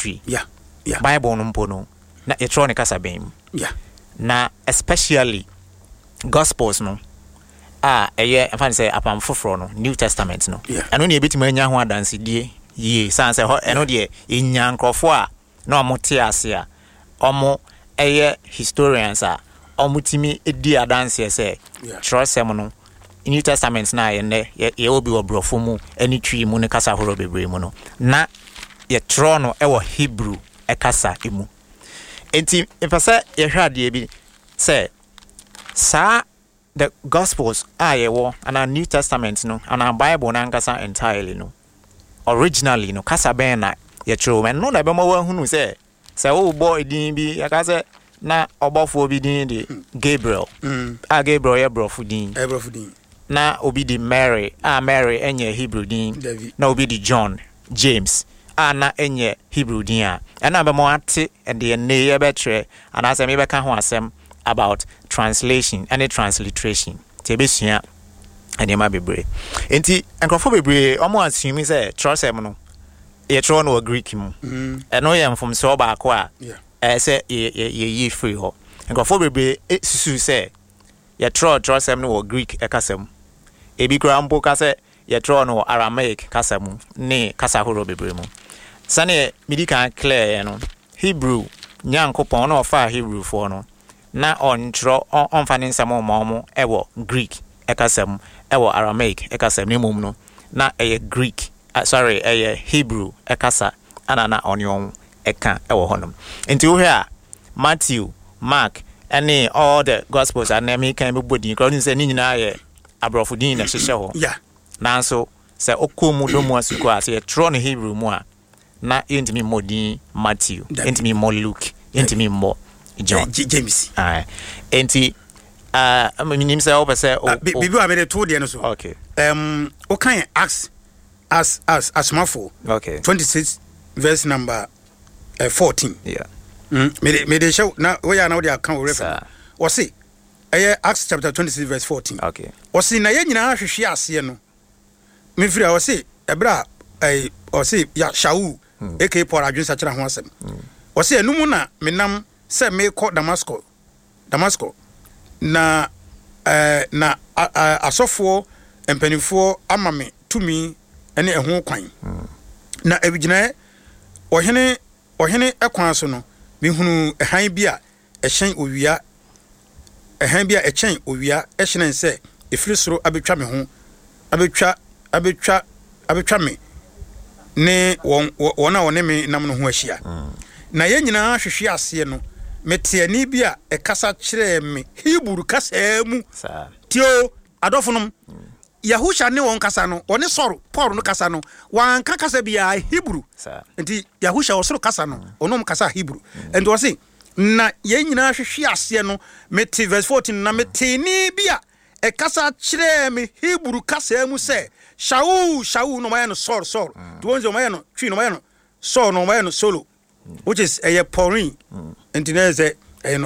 history Bible no mpo no na yɛtwerɛ ne kasa bɛn mu na especially gospels no ɛyɛ mfa say apam foforo no New Testament no ɛno ne yɛbɛtumi anya ho adansedie yie san sɛ ɛno deɛ ɛnya nkrɔfo a na ɔmo te ase a ɔmo ɛyɛ historians a ɔmo timi edi adanse sɛ twerɛsɛm no New Testament na yɛ obi wɔ brɔfo mu ani twi mu ne kasa horo bebree mu no na yɛtwerɛ no ɛwɔ Hebrew ɛkasa emu enti mfasa yɛhwɛ adeɛ bi sɛ saa the Gospels yɛwɔ ana New Testament no ana Bible na nkasa entirely no originally no kasa bɛn na yɛtwerɛ men no na bɛma wahunu sɛ wo bɔ edin bi yɛka sɛ na ɔbɔfo bi din de Gabriel Gabriel yɛ brɔfo din na obi di Mary Mary enye Hebrew din na obi di John James na enye Hebrew din a na be mo ate de ne ye betre ana asem me beka ho asem about translation and transliteration te be sua ene ma bebre enti enkrofo bebre omo asumi say trosem no ye tro no Greek mu eno ye mfom se oba ako a say ye free ho enkrofo bebre susu say ye trosem no Greek ekasem ebi krampo kase ye tro no Aramaic kasam ne kasa horo bebre mu sane medika clear ye no Hebrew nyankopon na ofa Hebrew for no na ontro onfa ne nsam omo ewo Greek ekasam ewo Aramaic ekasam ne mum no na Greek sorry Hebrew ekasa ana na onion eka ewo honom enti wo hia Matthew Mark any all the gospels and me kan be bodi crowd say ni nyina ye abrofo din na hyehyɛ ho nanso sɛ okomu do mu asuko ase tro no Hebrew mu a na yentimi modin Matthew yentimi mo Luke yentimi mo John James enti minim sɛ wo pese bibi wa be to de no so okay o kan Acts as mafo 26 verse number 14 me de show na we ya na we account refer o say Acts chapter 26 verse 14 okay o say na ye nyina hwehwe ase no me firi o say ebra o say ya Shaul aka Paul adwensa kyerɛ ho asɛm o say enum na menam sɛ me kɔ Damascus na asɔfo mpanifo ama me tumi ene ɛho kwan na ebigyina ɔhene ɛkwan so no me hunu ɛhan bi a ɛhyɛn owia ɛhyɛn sɛ efiri soro abetwa me ho abetwa me ne wɔn a wɔne me nam no ho ahyia na yɛn nyinaa hwehwe ase no mete ani bi a ɛkasa kyerɛ me Hebrew kasa mu tio adɔfonom Yahusha ne won kasa no one soro Paul no kasa no wan kasa bia Hebrew enti Yahusha osoro kasa no onom kasa Hebrew enti wo se na ye nyina hwehwe ase no mete verse 14 na mete ni bia e kasa kyerɛ me Hebrew kasa mu se Shaul no maye no Saul the ones no maye no twi no maye no Saul no maye no Solo which is Pauline enti na say no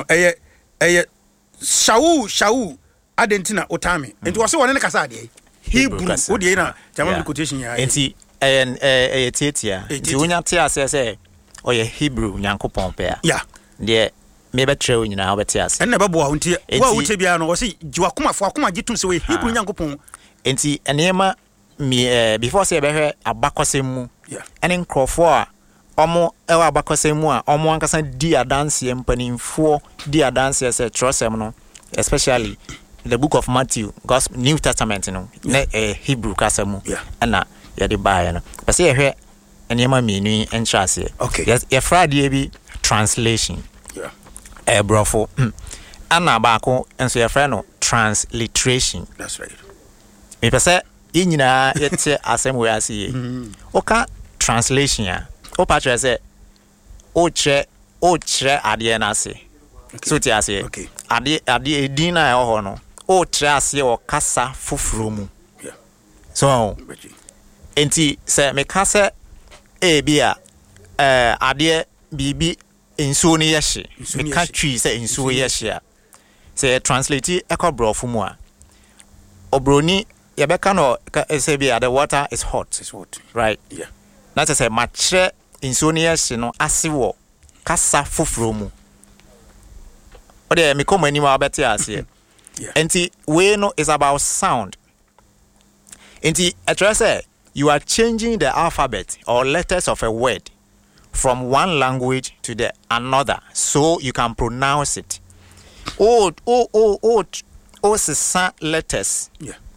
Shaul adentina otame enti wo se won ne kasa de Hebrew wo de na German quotation ya enti tietia enti wonya te ase se oye Hebrew nyankopon pe a de me betre onyina wo bete ase enne bebo a wontie wo wote bia no wo se jiwakoma fo akoma gitum se we Hebrew nyankopon enti enema me before say behwe abakosem mu ene nkrofo a omo ewa abakosem mu a omo ankasa di adanse mpanimfo di adanse se trosem no especially the book of Matthew Gospel New Testament no Hebrew kasamu na ya de bae no pese ye hwe enema mienu entrase ye Friday bi translation brofo ana baako enso ye frɛ no transliteration that's right me pese ye nyina yete asem we ase oka translation a o patre se o kyerɛ ade na ase so ti ase ade edin na e ho no o trase o kasa foforo mu so enti se me kasa bia ade bibi ensuo ne yehye me ka twi se ensuo yehye a se translate ekobrofo mu a obroni ye beka no se bia the water is hot it's hot right na se ma kire insoniation no ase wo kasa foforo mu ode me come ani ma beti ase enti we no is about sound enti say you are changing the alphabet or letters of a word from one language to the another so you can pronounce it old letters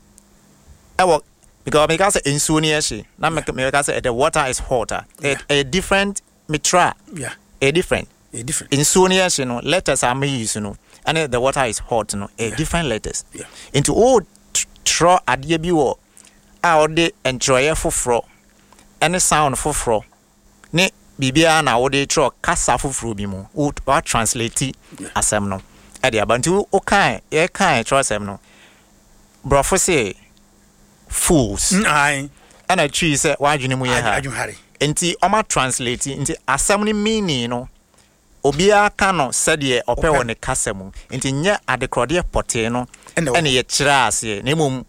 because insoniation na me say the water is hotter a different mitra a different insoniation letters are used and the water is hot a different letters into old tro adie bi wo a ode enjoy foforo any sound foforo ne bibia na ode tro kasa foforo bi mu o translate asem no e dia bantu o kan e kan tro asem no brofo say fools ai ana twi say wadwene mu ye ha enti oma translate enti asem ni meaning no obia ka no sede ope woni kasemu enti nye adekrode pote no ene ye kira ase na mum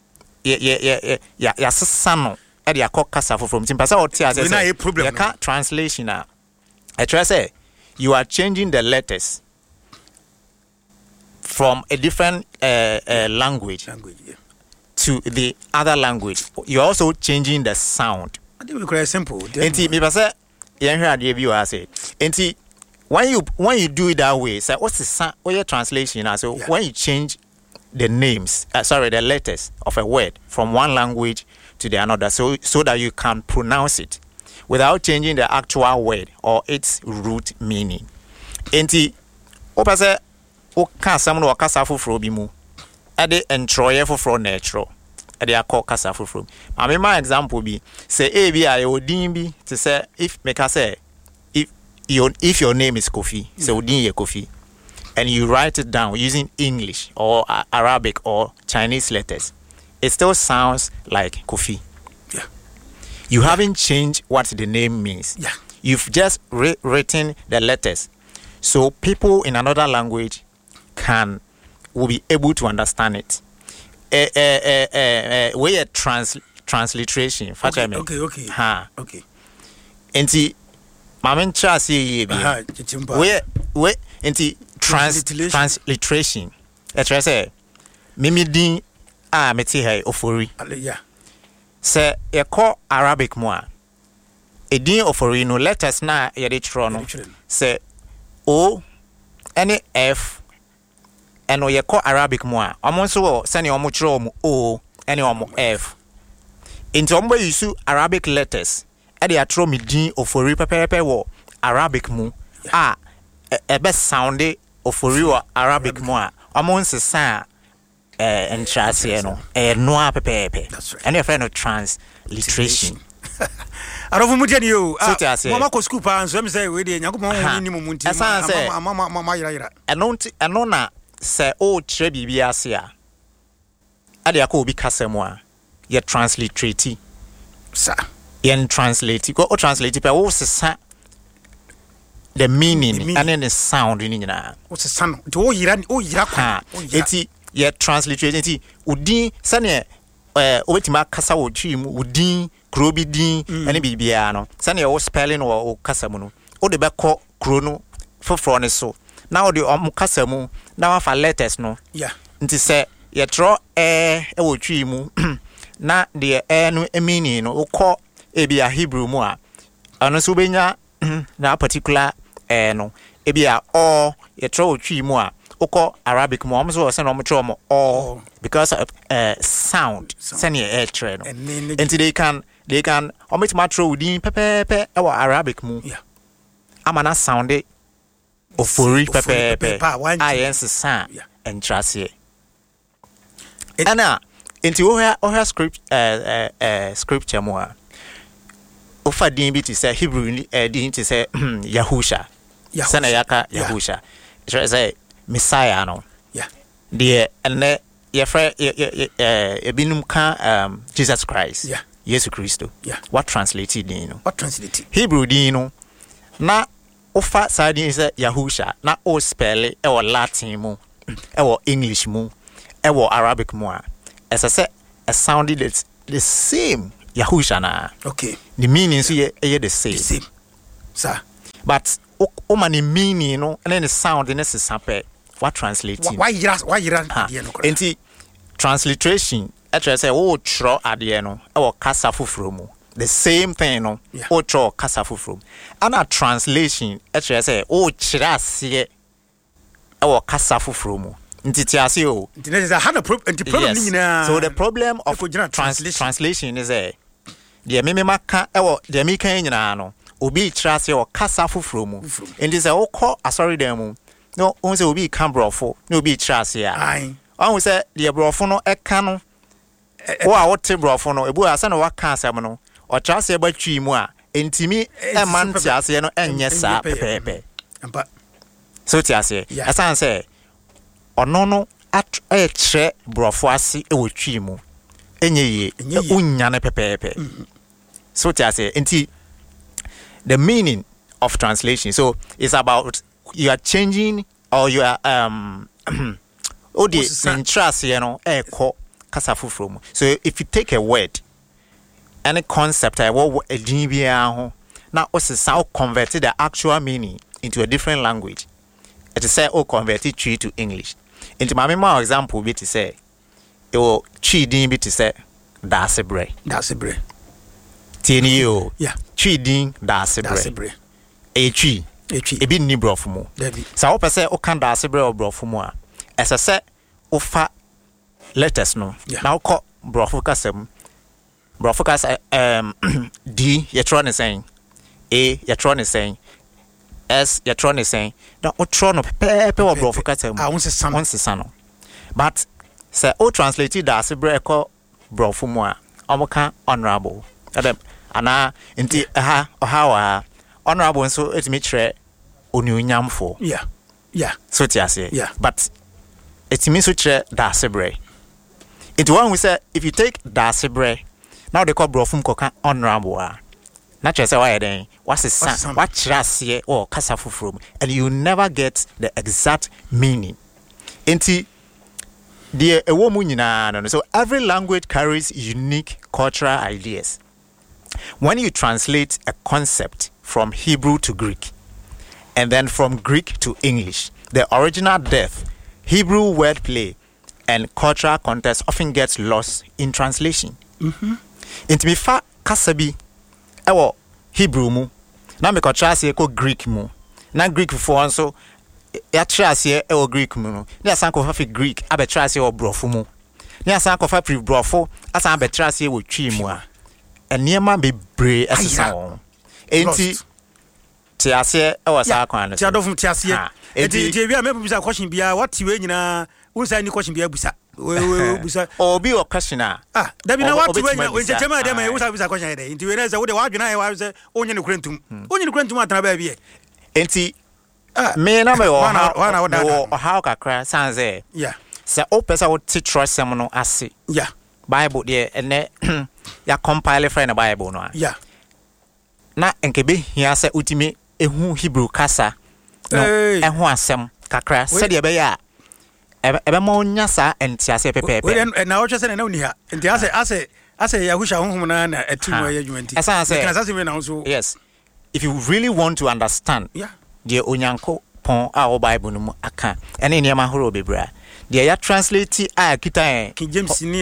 ya sesa no e de akokasa from enti pasa oti ase ye ka translation a I try say you are changing the letters from a different language to the other language. You're also changing the sound. I think we quite simple. Enti me pasa ye hwe ade bi wa say enti when you do it that way, so what's the sound or your translation now? So when you change the names, the letters of a word from one language to the another, so that you can pronounce it without changing the actual word or its root meaning. Enti opa say o ka sam no kasa foforo bi mu ade entroye foforo natural ade akọ kasa foforo. My example be say e bi a odin bi to say if make us say if your name is Kofi, so Odin Kofi, and you write it down using English or Arabic or Chinese letters, it still sounds like Kofi. Yeah. You haven't changed what the name means. Yeah. You've just written the letters, so people in another language will be able to understand it. We a transliteration. Okay. Ha. Okay. Enti Mamen chasi we enti transliteration. Etre say mimi din a meti hay ofori. Yeah. Se e call Arabic mo a edin ofori no letters na ye de tro no se o any f eno ye call Arabic mo a omo so se ne omo tro mo o any omo f. Into omo use Arabic letters e atro me din ofori pepepe wo Arabic mu a ebe sound ofori wo Arabic mu a amon sesa entrase no no a pepepe and your friend of transliteration arofu mutiani yo mama ko school pa so me say we dey yakopon ni mu nti mama yira eno na say o tre bibia ase a ade akọ obi kasem a ye transliterate sa yen translate go o translate pe wo sesa the meaning and then the sound ni nyina o sesa no to o yira kwa eti ye transliterate eti udin sane obetima kasa wo twi mu udin kro bi din ene bibia no sane wo spelling wo kasa mu no o de be kọ kro no foforo ne so na o de kasa mu na wa fa letters no nti se ye tro wo twi mu na de no meaning no o kọ ebia Hebrew mu a ano so benya na particular no ebia or ye tro twi mu a oko Arabic mu so say no mo tro mo or because of sound send ye tro no until they can ometima tro within pepepe e Arabic mu amana sound it ofori pepepe ayense sa entrase ana until o scripture mu a ofa din bi to say Hebrew din to say Yahusha sana yaka Yahusha it say Messiah no the and ye frɛ ebinum ka Jesus Christ Jesus Christo what translated din no Hebrew din no na ofa side din say Yahusha na o spell e wo Latin mu e wo English mu e wo Arabic mu a say a sounded the same Yahusha na okay the meaning so ye the same Sir. But o mani meaning no and then the sound in this is what translating. Why you enti transliteration actually say o tro ade no e wo kasa foforo mu. The same thing no o tro kasa foforo. And a translation actually say o kira ase e wo kasa foforo mu. Nti ase o. So the problem of translation is the maka the mika nyina no obi trust your kasa foforo mu. And this o call asori dem mu. No, on say obi kan brofo, no obi trust ya. Aye. On say the brofo no eka no. O a wote brofo no, ebu asa no waka asem no. O trust ya ba twi mu a entimi e man ti ase no enye sa pepepe. So ti ase. Asan say ono no e tre brofo ase e wo twi mu. Enye ye unya ne pepepe. So ti ase enti the meaning of translation. So it's about you are changing or you are interest, you know, kasa fufro. So if you take a word, any concept, what a GBA now also converted the actual meaning into a different language. It is say convert it to English. Into my memory example be to say it will chi din be to say dasebre. Dasebre. Tienio. Yeah. Chi din dasebre. A chi. Ebi ni brofo mu. Sa wo pese o kan da sebre o brofo mu a. Ese se o fa letters no. Na wo ko brofo kasem. Brofo kas D ye tro ne sen. A ye tro ne sen. S ye tro ne sen. Na o tro no pepe o brofo kasem. Ah, won se san. But se o translate da sebre ko brofo mu a. Omoka honorable. Adam ana nti ha wa honorable so it me tre onyunyam for. Yeah. So tiase. Yeah. But it means so tre dasebre. It one we say if you take dasebre, now they call brofum koka honorable. Not just say why then what's the san what trase or kasa fufuro, and you never get the exact meaning. Enti the ewo mu nyina no. So every language carries unique cultural ideas. When you translate a concept from Hebrew to Greek, and then from Greek to English, the original depth, Hebrew wordplay, and cultural context often gets lost in translation. Inti mi fa kasabi ewo Hebrew mu, na me kotrase ko Greek mu, na Greek for also ya trase ewo Greek mu no, na san ko fa Greek abe trase ewo brofo mu, na san ko fa pri brofo asan abe trase ewo twi mu a. Eniema bebre asesa won. Enti tiase e wasa kwan no. Ti adofum tiase. Enti wi a me busa question bia what we nyina unsa ni question bia busa. We busa. Obi o question a. Da bi na what we nyina we chema dem e busa question e dey. Enti we na say we dey wadwena e wa say onye ne kurentum. Onye ne kurentum atana ba bia. Enti me na me o how kakra sanze. Yeah. Say o pesa wo ti trust sem no ase. Yeah. Bible there ene ya compile friend the Bible no. Yeah. Na enkebe hia se utimi ehu Hebrew kasa no ehu asem kakra se de be ya ebe ma onya sa entiase pepepe. We na o twese na uni ha. Enti ase ya husha honhom na etumo ya dwumanti. Yes. If you really want to understand, the onyanko pon a Bible no mu aka ene niam ahoro bebra. They are translating King James ni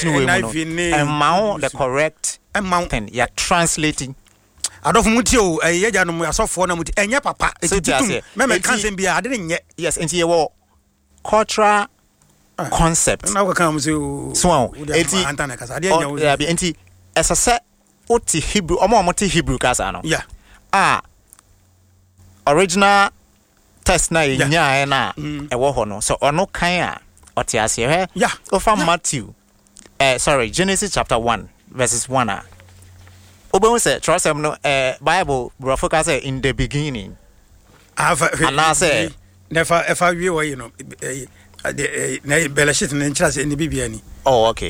and mount the correct mountain. You are translating. Adofu mutio yeja no asofo na muti enye papa etitum me kansen bia ade nye. Yes, enti ye wo cultural concept. Na wo kan mu so enti antana kasa ade nya wo. Enti esase oti Hebrew omo ti Hebrew kasa no. Yeah. Original test na nya na ewo ho no. So ono kan a otiase he. Yeah. Ofa Matthew. Genesis chapter 1 verses 1 a. Obo say trust him no Bible bro focus in the beginning. And I say never ever we were you know na belashit na nchase in the Bible. Oh okay.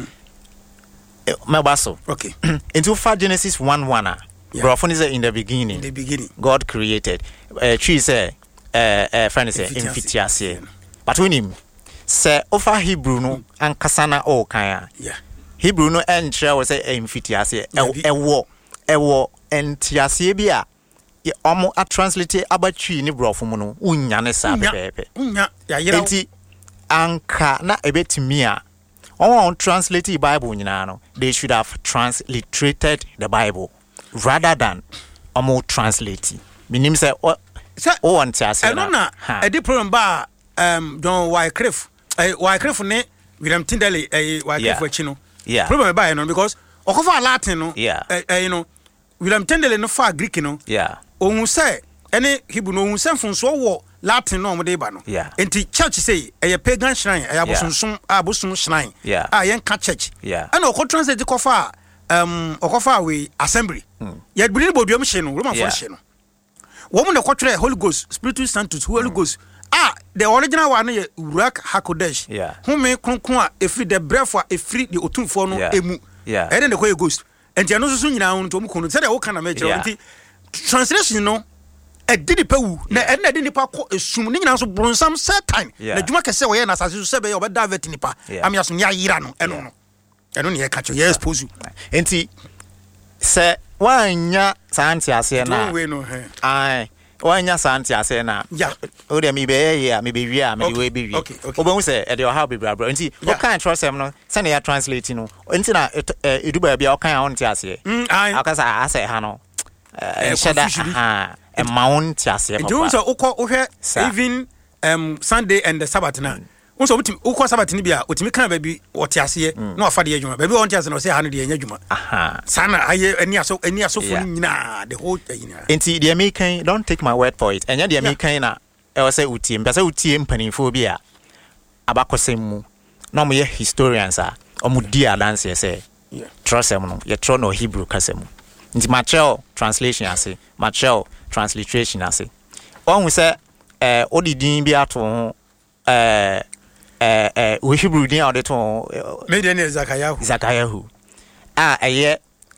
Mabaso. Okay. Into Genesis 1:1 bro phone is in the beginning. In the beginning God created. Tree say friend say infitiase. But when him say over Hebrew no ankasana o kan. Yeah. Hebrew no entre was say infitiase ewo entiase bia omo a translate abatwi ni brofo mu no unya ne sa pepepe unya ya yira enti anka na ebetimi a on translate the Bible nyina no they should have transliterated the Bible rather than omo translate minim say o want to say na e di problem ba John Wycliffe ne William Tyndale Wycliffe achi no problem ba no because okofa Latin no you know William Tyndale no fa Greek no ohun say any Hebrew no ohun say funso wo Latin no mo de ba no enti church say a pagan shrine abosun shrine yen ka church and o translate kofa okofa we assembly ye bring boduam hye no Roman for hye no wo mo ne kotwere Holy Ghost Spiritus Sanctus Holy Ghost the original one is Ruach HaKodesh who me kronkron a efri the breath a efri the otumfo no emu and then the Holy Ghost and you know so nyina won to mo kono say the wo kana me kire enti translation no e didi pawu na e na didi pa ko esum ni nyina so bronsam certain na djuma kese wo ye na asase so se be ye obeda vet nipa am yaso nya yira no eno ne ye ka cho ye expose you enti se wanya santi ase na ai wanya santi ase na o de mi be ye me be wi a me de we be wi obo hu se e de how be bra enti o kan trust em no se na ya translate no enti na eduba bia o kan a on ti ase akasa ase ha no shada a mount ase papa do so ukọ even Sunday and the Sabbath na so ukọ Sabbath ni bia otimi kan ba bi wote ase na ofa de adwuma ba bi won ti ase na o se ha no de anya adwuma sana aye ani aso fo ni nyina the whole thing enti the American don't take my word for it enya the American na e wo se utie mpa se utie mpanimfo bi a abakosem mu na mo ye historians a omo di adance ye se trust em no ye tro no Hebrew kasem nti Machel translation ase Machel transliteration ase on say odidin bi ato ho we Hebrew din out to me dey na Zakayahu eye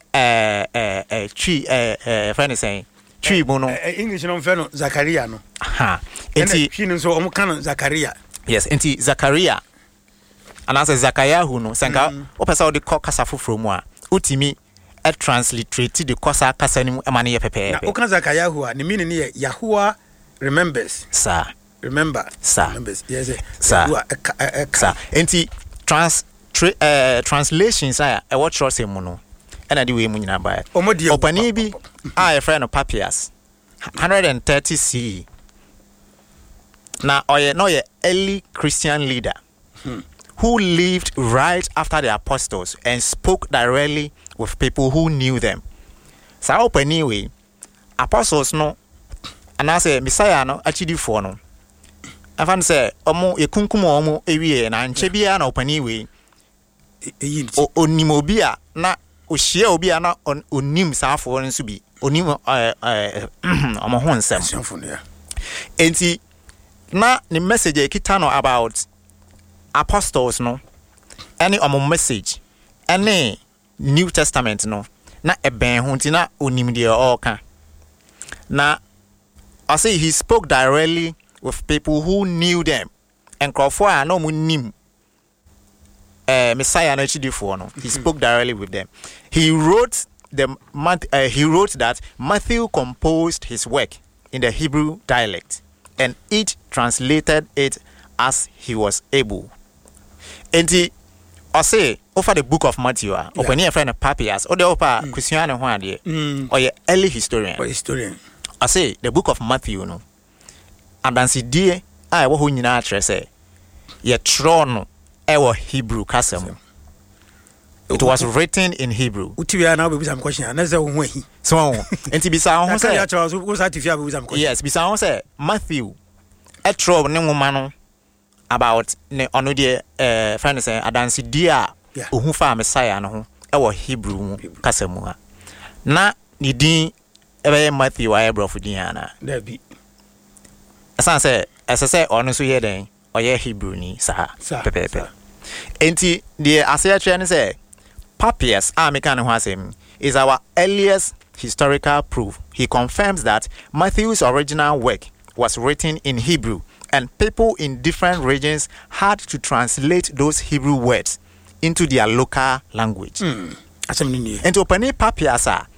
friend saying tree bono English no feno Zakaria no enti tree no so omo kan Zakaria yes enti Zakaria and as Zakayahu no sanka opesa odi kasa foforo mu a utimi transliterate the kosa kasa ni amane ye pepe na okan Zakayahu a ne meaning ne Yahuwah remembers sir remember sir remembers yes sir enti translations a e what trust him no and ade we mu nyina ba opani bi a e friend Papias 130 CE na oye no ye early Christian leader who lived right after the apostles and spoke directly with people who knew them. Sa opani we apostles no anase Messiah no achidi fo no afan say omo yekunkum omo ewie na nche bia na opani we onimo bia na ohia obi a na onim saafo nso bi onim omo ho nsem enti na the message ekita no about apostles no any omo message any New Testament no na eben ho nti na onim de oka na I say he spoke directly with people who knew them and crofo a no munim Messiah na chidifo no he spoke directly with them. He wrote that Matthew composed his work in the Hebrew dialect and each translated it as he was able. And I say over the book of Matthew, open your friend Papias, or the upper Christian or your early historian. I say the book of Matthew, no, and then see dear, I will who say, ye tron our Hebrew custom. It was written in Hebrew. Utia now be some question. Another way. So, and to be sound, yes, be sound say Matthew, a tron no man. About ne ono de friend say adansi dia ohun fa Messiah no ho e wo Hebrew kasamu ha na ni din e be Matthew wa ebrofo din ana da bi asan say ese ono so ye den o ye Hebrew ni sa pepepe enti the asaya ne say Papias American ho asem is our earliest historical proof. He confirms that Matthew's original work was written in Hebrew and people in different regions had to translate those Hebrew words into their local language. And to open Papias,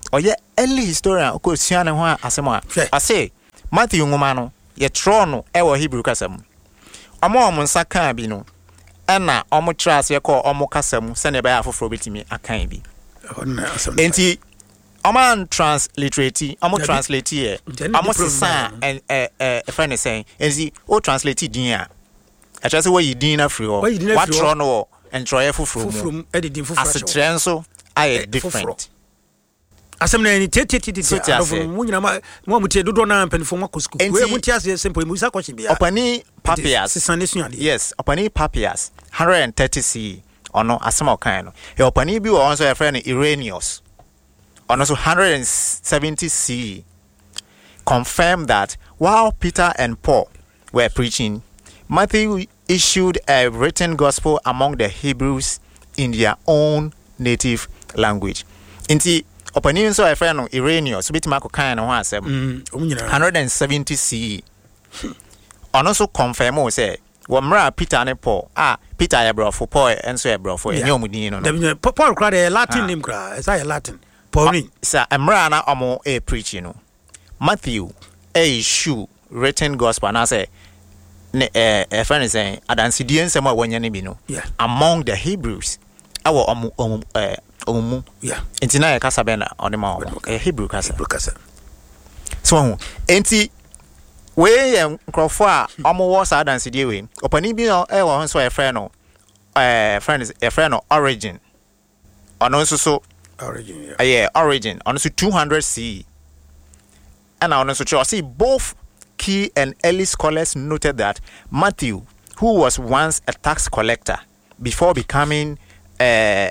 ɔyɛ early historian ko sua ne ho asɛm a ase Matthew ngoma no ye tro no e wo Hebrew kasa mu ɔmo nsa kan bi no ɛna ɔmo trase ye kɔ ɔmo kasa mu sɛ ne ba afoforo betimi akan bi enti ɔmo transliterate ɔmo translate ye ɔmo sesa friend saying enti o translate din a ɛkyɛ sɛ wo yi din na free hɔ what tro no entroye foforo mu asetrɛ nso aye different asem na ni tete mu nyina mo mutie dodo na mpanifo makosku we mutie ase simple mu isa question bia opani Papias yes opani Papias 130 CE ono asem okan no e opani bi wo onso e friend Irenaeus ono so 170 CE confirmed that while Peter and Paul were preaching, Matthew issued a written gospel among the Hebrews in their own native language. Inti opani so e friend no Irenaeus bit ma ko kan no ho asem 170 CE ono so confirm o say wo mra Peter and Paul Peter ya brofo Paul enso ya brofo e nyom din no Paul kra the Latin name kra esa Latin Paul ni sa mra na omo e preach no Matthew issue written gospel na say ne friend is saying adansidie nsem a wonya ne bi no among the Hebrews awo omu enti na ya kasa be na oni ma Hebrew kasa so enti we nkrofo a omo wo sa dansidie we opani bi no e wo so e friend no friend no Origin ono so Origin Origin ono so 200 CE and ono so see both key and early scholars noted that Matthew, who was once a tax collector before becoming an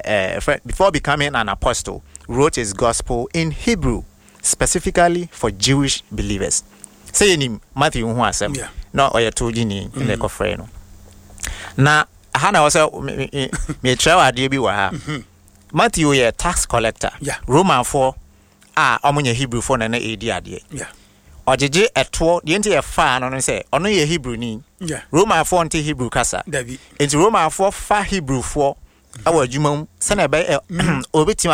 apostle, wrote his gospel in Hebrew specifically for Jewish believers. Say him Matthew who asem no oya toji ni in the kofre no na hana was me try ade bi wa ha Matthew ye tax collector Roman for omunye Hebrew for na edi ade ojeje eto de enti ye fa no say ono ye Hebrew ni Roman for nti Hebrew kasa enti Roman for fa Hebrew for awa adwuma se na be obetim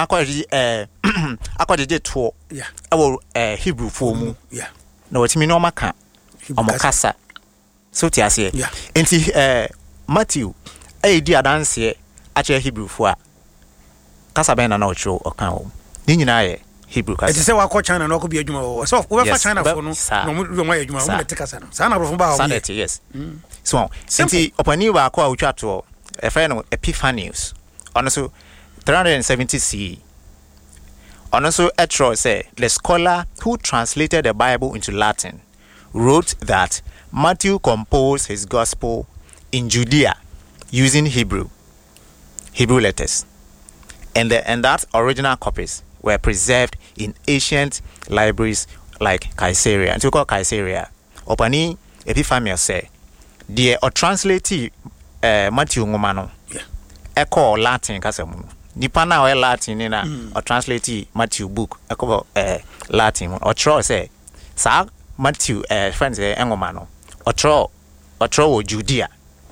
akwajeje to awa Hebrew for mu na watimi no maka omokasa so ti ase enti Matthew di adanse ache Hebrew fo a kasa ben na ocho okan o ni nyina ye Hebrew kasa eti se wa ko China na ko bi adwuma o so we fa China fo no no mo adwuma o mo te kasa no sa na bro fo ba o yes so enti opani wa ko a otwa to e fa no Epiphanius ono so 370 CE ono so etro say the scholar who translated the Bible into Latin wrote that Matthew composed his gospel in Judea using Hebrew letters, and that original copies were preserved in ancient libraries like Caesarea. And to call Caesarea, opani Epiphanius say, "Dear or translate Matthew ngomano, echo Latin kasamu. Nipa na o Latin na or translate Matthew book echo Latin or tro say, sa Matthew friends ngomano or tro Judea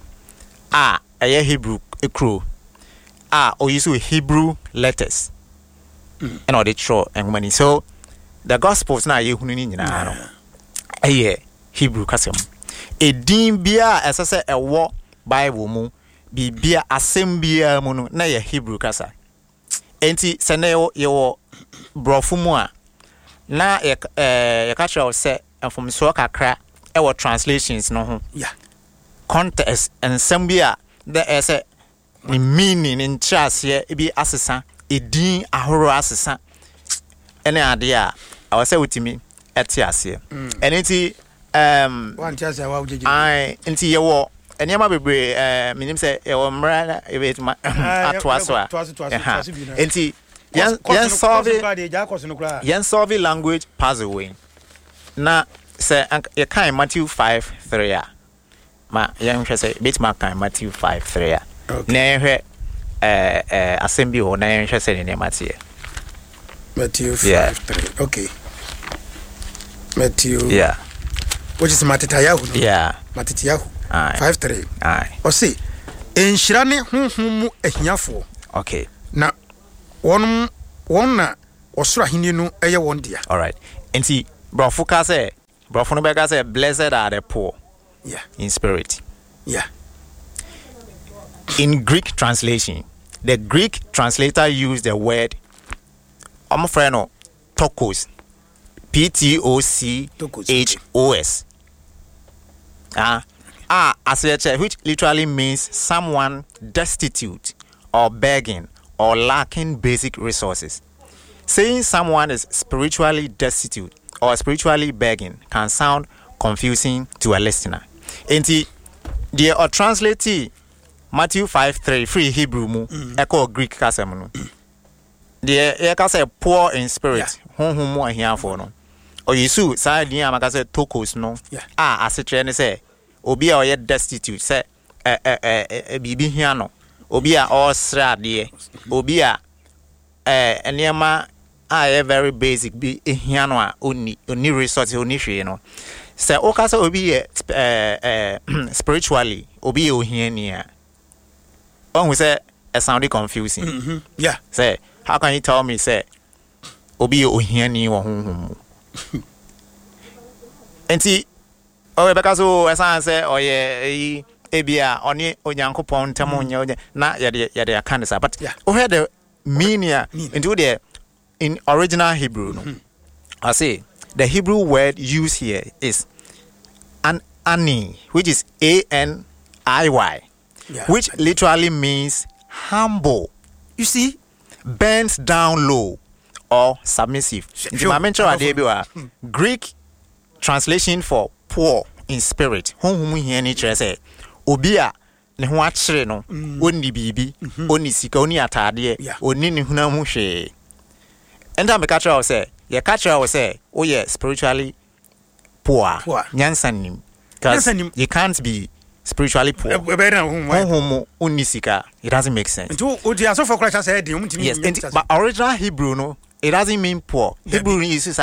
eye Hebrew ekro or use Hebrew letters and or the tro and money so the gospels na ye hunu ni nyina no Hebrew kasem edin bia esese ewo Bible mu bibia asem bia mu no na ye Hebrew kasa enti se na ye brofo mu a na ye ka try se enfomso kakra e translations no ho context and some bia the say the meaning in chas here e bi asesa edin ahoro asesa ene ade a I say witimi eti ase eniti one chas wa ujeje enti ye wo enema bebre minim say ye wo mra e bet ma atwaso a enti yen solve language puzzle way na say ye kan Matthew 5:3 a ma yen hwe say bet ma kan Matthew 5:3 a na hwe assembly ho na yen hwe say ne Matthew 5:3 okay Matthew which is Matitayahu Matitayahu 5:3 o see enhyira ne honhom mu ahiafo okay na won na osura hini no eye won dia. All right. Enti brofo no beka say blessed are the poor. Yeah. In spirit. Yeah. In Greek translation, the Greek translator used the word tokos, P-T-O-C-H-O-S. Which literally means someone destitute or begging or lacking basic resources. Saying someone is spiritually destitute or spiritually begging can sound confusing to a listener. Enti the translate Matthew 5:3 free Hebrew mu echo Greek kasem no. The eka say poor in spirit honhom mu ahia for no. O Yesu say din amaka say tokos no. Asetre ne say obi a oye destitute say bibi hia no. Obi a osra de. Obi a enema very basic bi hia no a oni resource oni hwe no. Say okasa obi spiritually obi ohiani a we say it sounded confusing. Yeah. Say, how can you tell me say obi ohiani wo honhom? Enti because say ebia oni onyankopon tamo nya na yade akandesa but heard the meaning into the in original Hebrew no. I say the Hebrew word used here is ani, which is A-N-I-Y, which literally means humble. You see, bends down low or submissive. Greek translation for poor in spirit. Obia ne ho akere no onni bibi onni sika onni atade onni ne hunam ho hwe. Enta me catch say ye catch say oh yeah spiritually poor. Nyansanim. Because you can't be spiritually poor. It doesn't make sense. Yes, but original Hebrew no, it doesn't mean poor. Hebrew is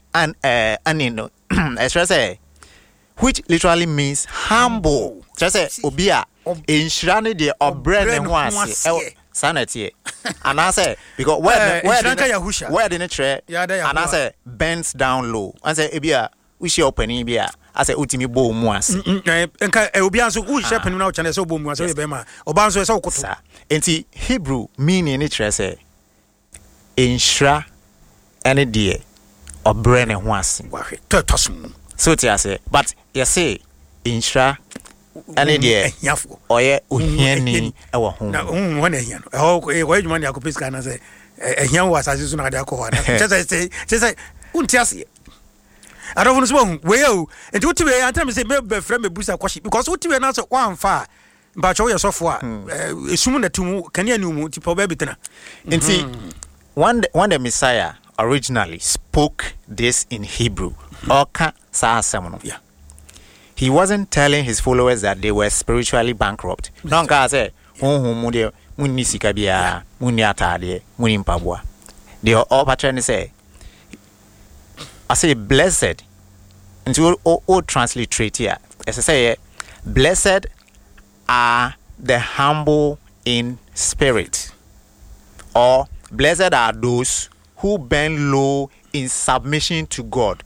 which literally means humble. Just say obia inshirani de obre ne ho ase sanity. And I say because where didn't try and I say bends down low. And say ebia we should open bia. I say utimi bo mu ase. Enka obi anso u shepen na o chane so bo mu ase be ma. Oba anso so koto. Enti Hebrew meaning ni tre say inshra ene de obre ne ho ase. Wa hwe tosum. So ti ase but you say inshra ene de oye ohiani e wo ho. Na won ehia no. We djuma ni akopesa na say ehia wo asase so na de akọ ho na. Say unti ase. I don't want to say, well, and what way I tell me say, maybe friend me boost a question because what way not one far, but show your software. Assuming that two can you know to probably and see, when the Messiah originally spoke this in Hebrew, yeah, he wasn't telling his followers that they were spiritually bankrupt. Don't say, oh, munisika bia, muniatade, munimpabwa. They are all trying to say. I say blessed. And all transliterate here. As I say, blessed are the humble in spirit, or blessed are those who bend low in submission to God.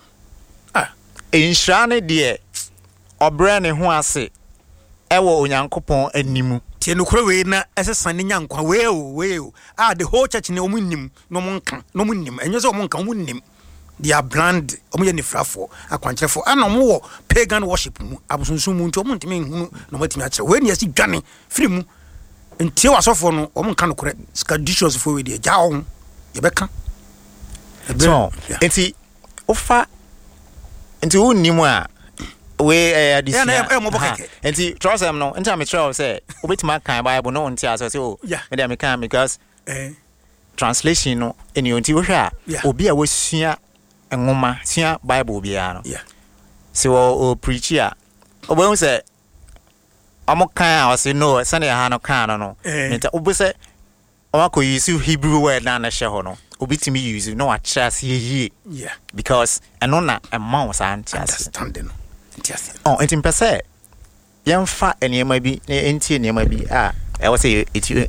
In shane dear, obrane ho ase, ewo onyankopon animu. Tie no kro we na ese sane nyankwa we the whole church ne omunnim no monka no munnim enye so monka omunnim. They are brand omuye ni frafo akwankyerefo ana omo pagan worship mu abusonsun mu nti omo ntimi hunu no matimi akere we ni asi dwane firi mu nti wasofo no omo nka no kore scadicious for we dey ja on ye beka so enti ofa enti wonnimu a we adisi enti trust am no enti am try say obetima kan Bible no enti as say oh me dey me kan because translation no eni enti wo hwe a obi a wasua ngoma sia Bible bia no so o preach ya obo say amokan a say no sane ha no kan no nta obo say o use Hebrew word na hye ho no obitimi use no akyerɛ ase yie because eno na emma wo san understanding enti mpɛ sɛ yɛmfa enema bi na entie enema bi a I would say it key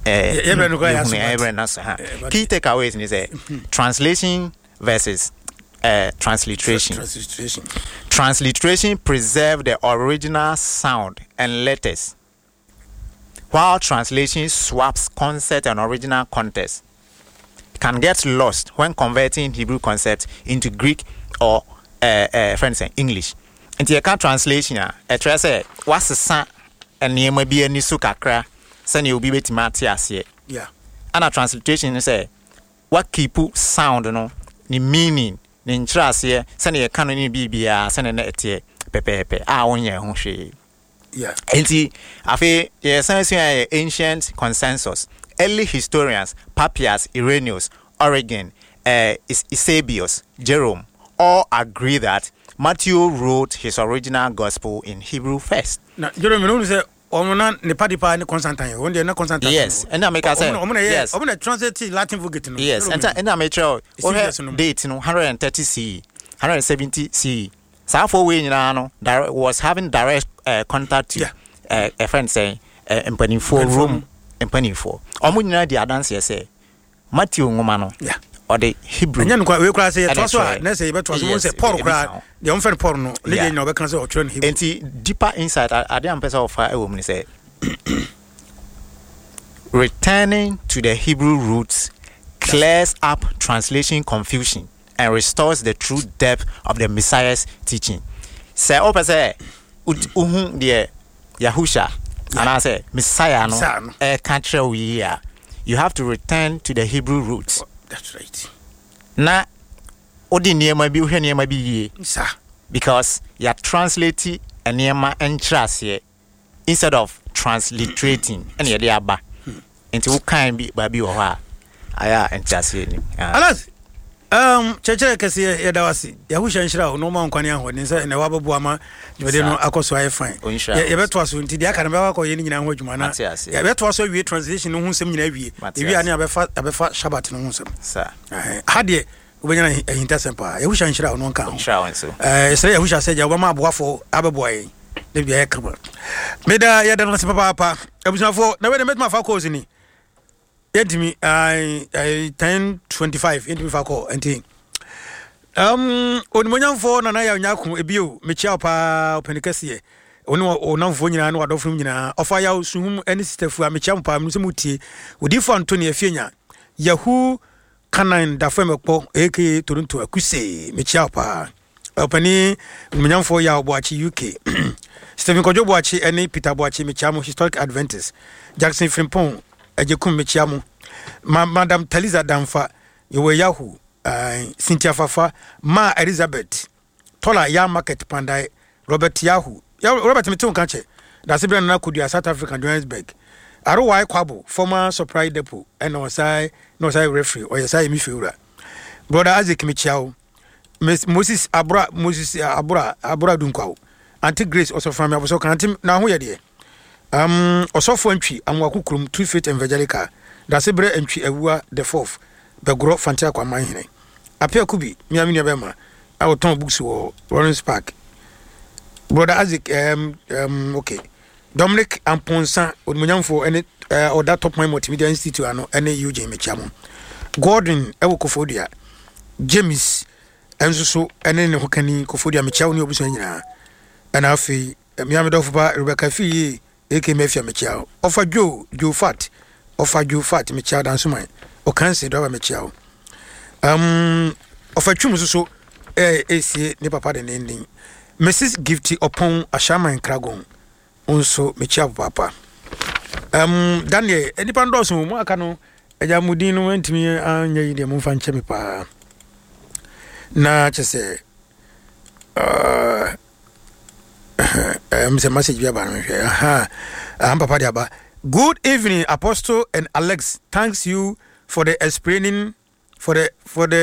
takeaways is a translation versus transliteration. Transliteration preserve the original sound and letters, while translation swaps concept and original context. It can get lost when converting Hebrew concepts into Greek or English. And you can translation try say what's the sound and you may be any sukakra send you be with Matias. Yeah. And a transliteration say what keep sound no the meaning the interest here send you can be send a net pepe on your own shade. Yeah. And see, I feel ancient consensus. Early historians, Papias, Irenaeus, Origen, Eusebius, Jerome, all agree that Matthew wrote his original gospel in Hebrew first. Now, Jerome, say, Constantine. Yes, and I make I say, yes, I'm going to translate Latin forgetting. Yes, and I make sure date 130 CE, 170 CE. Safo we was having direct contact to a friend saying empany for room empany for. Omo nyina di adanse say Matthew ngoma no. Yeah. Or the Hebrew. Anya no we kra say to so na say beto so say Paul kra the unfair Paul no le dey no be kan say o try Hebrew. Enti deeper insight ade am pesa of e wo me say returning to the Hebrew roots clears up translation confusion and restores the true depth of the Messiah's teaching. Say opa say uhun de Yahusha and I say Messiah no country we here. You have to return to the Hebrew roots. Oh, that's right. Na odi niema bi uhwe niema bi ye. Sir. Because you are translating a niema entrase instead of transliterating and ye dey aba. Enti wo kan bi ba bi wo ha. Aya entrase ni. Alas chechere kese ye dawasi Yahusha nshira no ma nkwane aho ne se ne wababu ama de no akoso aye fine ye beto aso nti de aka na ba ko ye nyina ho adwuma na ye beto aso wie translation no ho nsem nyina wie ewi ani abefa Shabbat no ho nsem sa hade ubenya na hinta sempa Yahusha nshira no nka ho nshira wonso se Yahusha se ja obama aboafo abeboye de bia ye kaba meda ye da no se papa abusafo na we de metma fa cause ni Edimi I 10:25 edimi fa call enti onimonyamfo na ya nyaku ebio mechia pa openikese oni onamfo nyina na wadofo nyina ofa ya suhum eni sisterfu a mechia mpa mnse mutie odifo Antoni afienya Yahu kanan da femekpo eke Toronto akuse mechia pa opani onimonyamfo ya oboachi UK Stephen Kojo Boachi eni Peter Boachi mechia mo Historic Adventist Jackson Frimpong Ejekum mechiamu Madam Taliza Damfa yewe Yahu Cynthia Fafa Ma Elizabeth Tola ya market pandai Robert Yahu Robert Mitun kanche da sibra na kudia South African Johannesburg Aro wai kwabo former supply depot and osai no sai referee or yesai mifiura brother Isaac mechiawo Moses Abra Dunkwao Auntie Grace also from Abuso kantim na ho ye de osofo antwi amwakukurum True Faith Evangelical da sebre antwi awua the fourth begro fantia kwa manhene apia kubi miamini abema awoton books wo Lawrence Park brother Isaac okay Dominic Amponsa odmonyamfo ene oda top my multimedia institute ano ene UJ mechiamo Gordon Kofodia James enso ene ne hokani Kofodia mechiawo ne obuso nyina ana afi miamedofu ba Rebecca Fee eke mefia mechiao ofa Joe Fat mechiao dan sumai o kanse do ba mechiao ofa twum so esie ne papa de nendin Mrs Gifty upon Ashama en Kragon onso mechiao papa Daniel enipa ndoso mu aka no eja mudin no antimi anya yi de mu fa nche me pa na chese Mr. Message Papa Diaba. Good evening, Apostle and Alex. Thanks you for the explaining for the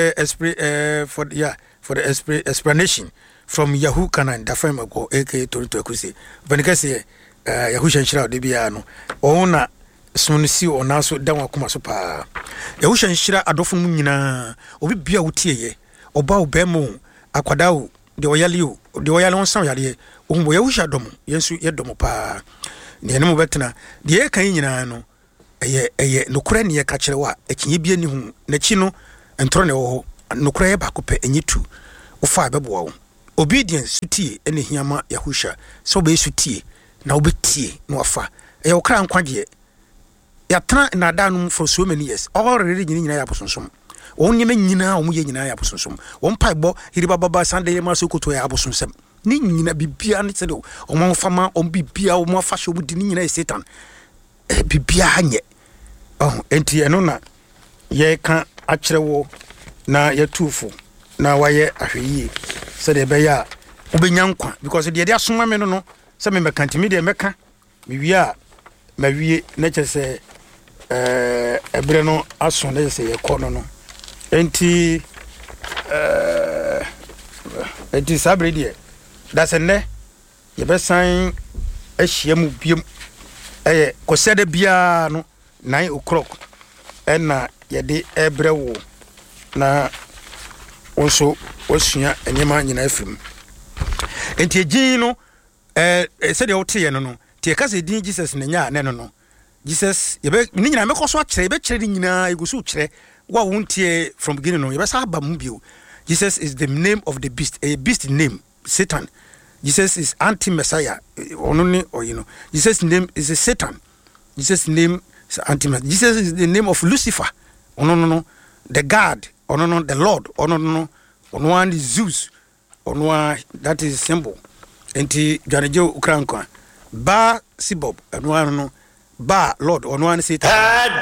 explanation from Yahoo Kanan da frame go AK Toronto Akuse. Benikase Yahusha nshira de bia no. Ona sonisi ona so dan wakoma so pa. Yahusha nshira adofo mu nyina obi bia wotieye. Oba obemo akwadawo de oyale on san yale ohumbo Yahusha dom yensu ye dom pa ne enemu betena de kan nyina no ɛyɛ nokora ne yɛka kyerɛ wa akinye bia ni hu n'akyi no ntoro ne wo nokora yɛ baako pɛ enyi tu wo fa bɛboa wo obedience sutie ene hiama Yahusha so be sutie na wo betie na wafa ɛyɛ wo kra nkwaje yɛtena na danum for so many years already nyina ya bosonsom wɔn nyema nyina wɔn yɛ nyina ya bosonsom wɔn paibɔ hiriba baba Sunday ma so koto ya bosonsem ni nyina bibia ne sɛ wɔn fama wɔn bibia wɔn afa hye wɔn di ni nyina Satan bibia hanye enti eno na ye ka akyerɛwo na yɛtufo na wayɛ ahweyie sɛ de bɛya obenya nkwa because de asoma me no sɛ me meka ntimi de meka me wie a ma wie na kyɛ sɛ ebre no aso na sɛ yɛkɔ no enti sabre de da sɛ ne yɛbɛsan ahyia mu biem kɔsɛde bia no 9 o'clock ɛna yɛde ebre wo na also osua enyema nyina afim enti egin no sɛ de wote ye no tie ka sɛ din Jesus na nya ne no Jesus yebe ni nyina mekɔ so akyerɛ yebe kyerɛ ni nyina egusu kyerɛ wa wontie from beginning no yebe sa ba mu bio. Jesus is the name of the beast, a beast name, Satan. Jesus is anti-messiah. Jesus' name is a Satan. Jesus' name is anti-messiah. Jesus is the name of Lucifer. The God. The Lord. One is Zeus. That is symbol. Enti Janajo Ukrankwa. Ba Sibob. Ba Lord. One Satan.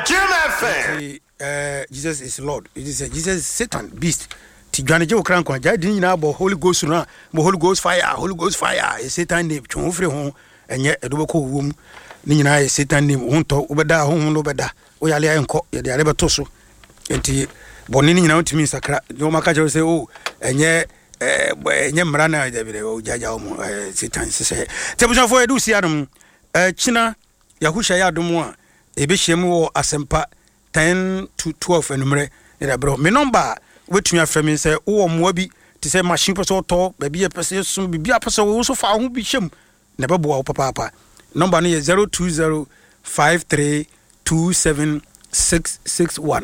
Jesus is Lord. Jesus is Satan, beast. Tijanajo Ukrankwa. Jadi ni na bo Holy Ghost na. Bo Holy Ghost fire. Holy Ghost fire. Is Satan name. Chonfre hon. Enye edoboko wom. Ni nyina is Satan name. Honto obeda hon no beda. Oyale enko. Yede ale beto so. Enti boni ni nyina ontimi sakra. No maka je say oh enye mra na debere o jaja o Satan se. Tebusan fo edu si adum. China Yahusha ya adum a ebehyiam wo asempa 10 to 12 enumere ira bro me number wetumi aframe say wo moa bi te say machine person to ba bi pese so bi apese wo so fa ho bi hyem na bebo wo papa number no ye 0205327661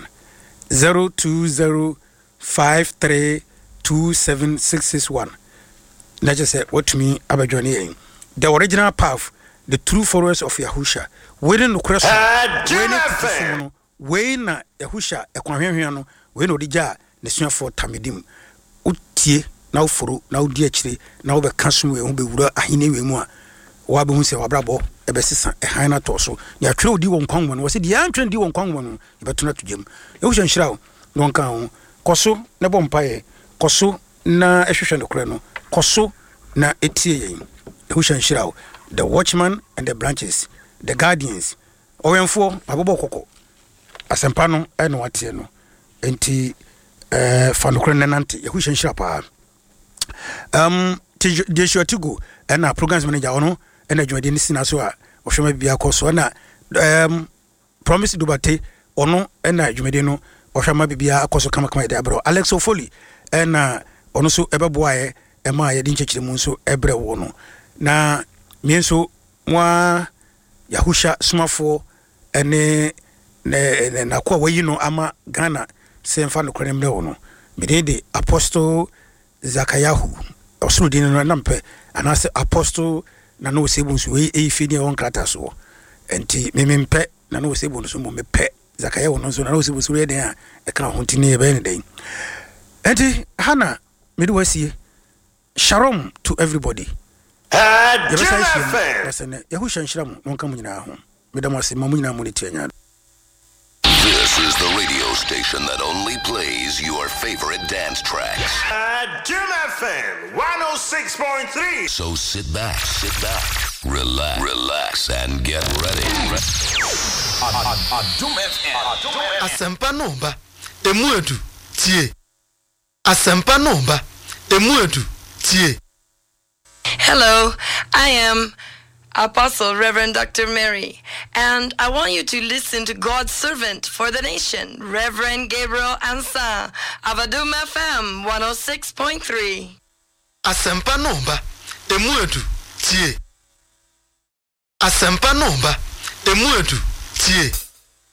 0205327661 na just say wetumi abadwane yen the original path, the true followers of Yahusha within the question we na Yahusha ekwanhwehwe no we no digya ne suafo tamidim utie na uforo na udi akire na obe kaso we ho be wura ahine we mu a wa be hu se wabrabo ebe sesa ehan na to so ya twere odi won kwanwo no wo se di antwe di won kwanwo no e betuna tudjem Yahusha nhyira no nka ho koso ne bompaye koso na ehwehwe no kore no koso na etie yen Yahusha nhyira the watchman and the branches, the guardians. Owenfo abobo koko. Asempa no eno watie no. Enti fanokre nenante Yahusha nhyira pa. Joshua Tigo na programs manager ono na dwumade ni sina so a ohwema bia koso na promise dubate ono na dwumade no ohwema bia akoso kama de abro Alex Ofoli na ono so ebeboaye ema ye di nchechire mu so ebre wo no na mienso mwa Yahusha smafo ene na kwa wayino ama Ghana semfa no krenemle wono medede apostle Zakayahu osuru din no nampe anase apostle na no sebunsu we efini won krata so enti memempe na no sebunsu mo mepe Zakayahu no so na no sebunsu we den a e kan hontini e be ne den enti hana medwasie shalom to everybody. This is the radio station that only plays your favorite dance tracks. Jim FM 106.3. So sit back, relax, and get ready. Asempa nomba emuedu tie. Asempa nomba emuedu tie. Hello, I am Apostle Reverend Dr. Mary, and I want you to listen to God's servant for the nation, Reverend Gabriel Ansa, of Adum FM 106.3. Asempa nomba emuedu tie. Asempa nomba emuedu tie.